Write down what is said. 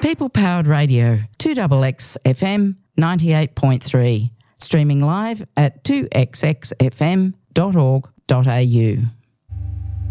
People-powered radio, 2XX FM 98.3, streaming live at 2xxfm.org.au.